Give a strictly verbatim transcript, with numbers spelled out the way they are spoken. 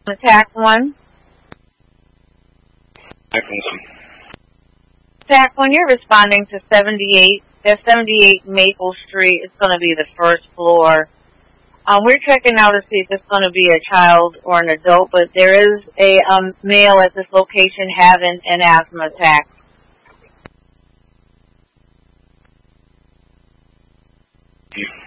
Attack one. Attack one, you're responding to seventy-eight. That's seventy-eight Maple Street. It's going to be the first floor. Um, we're checking now to see if it's going to be a child or an adult, but there is a um, male at this location having an asthma attack. Yeah.